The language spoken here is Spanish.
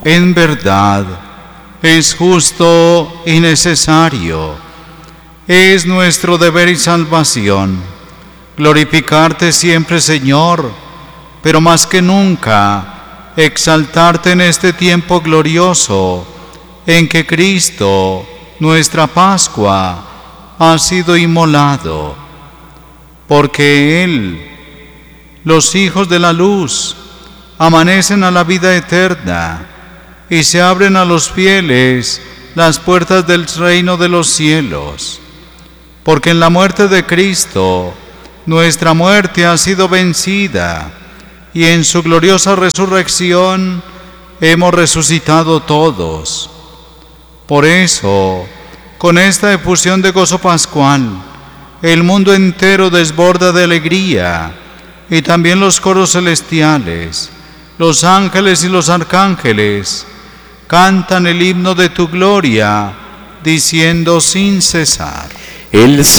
En verdad, es justo y necesario. Es nuestro deber y salvación glorificarte siempre, Señor, pero más que nunca exaltarte en este tiempo glorioso en que Cristo, nuestra Pascua, ha sido inmolado, porque Él, los hijos de la luz, amanecen a la vida eterna y se abren a los fieles las puertas del reino de los cielos. Porque en la muerte de Cristo, nuestra muerte ha sido vencida, y en su gloriosa resurrección hemos resucitado todos. Por eso, con esta efusión de gozo pascual, el mundo entero desborda de alegría, y también los coros celestiales, los ángeles y los arcángeles, cantan el himno de tu gloria, diciendo sin cesar: El